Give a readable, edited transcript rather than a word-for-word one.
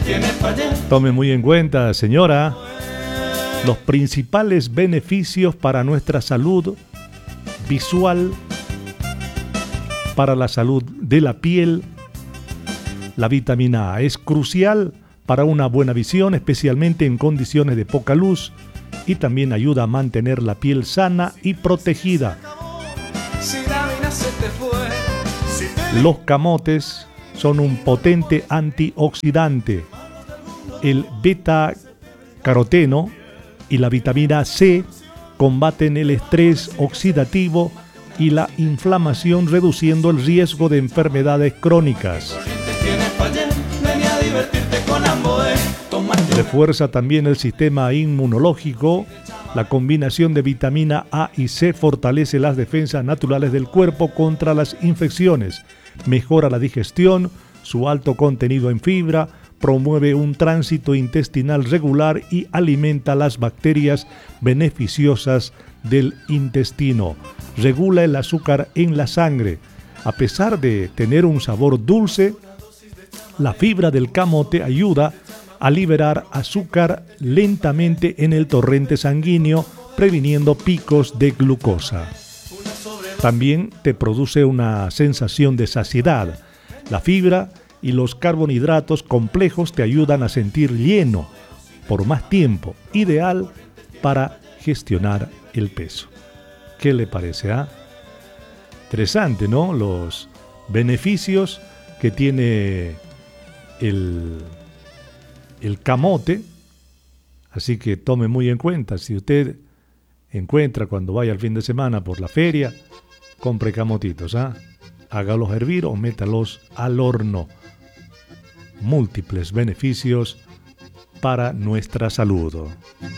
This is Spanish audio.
Tome muy en cuenta, señora, los principales beneficios para nuestra salud visual, para la salud de la piel. La vitamina A es crucial para una buena visión, especialmente en condiciones de poca luz, y también ayuda a mantener la piel sana y protegida. Los camotes son un potente antioxidante. El beta-caroteno y la vitamina C combaten el estrés oxidativo y la inflamación, reduciendo el riesgo de enfermedades crónicas. Refuerza también el sistema inmunológico. La combinación de vitamina A y C fortalece las defensas naturales del cuerpo contra las infecciones, mejora la digestión, su alto contenido en fibra, promueve un tránsito intestinal regular y alimenta las bacterias beneficiosas del intestino. Regula el azúcar en la sangre. A pesar de tener un sabor dulce, la fibra del camote ayuda a liberar azúcar lentamente en el torrente sanguíneo, previniendo picos de glucosa. También te produce una sensación de saciedad. La fibra y los carbohidratos complejos te ayudan a sentir lleno por más tiempo, ideal para gestionar el peso. ¿Qué le parece? Interesante, ¿no? Los beneficios que tiene el camote. Así que tome muy en cuenta, si usted encuentra cuando vaya el fin de semana por la feria, compre camotitos, hágalos hervir o métalos al horno. Múltiples beneficios para nuestra salud.